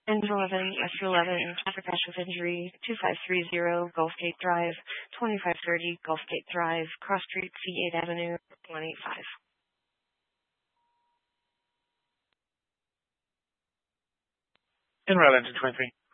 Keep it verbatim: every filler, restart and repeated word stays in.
Engine eleven, S U eleven, traffic crash with injury, two five three zero Gulf Gate Drive, twenty-five thirty Gulf Gate Drive, Cross Street, C eight Avenue, one eight five. En route engine twenty-three.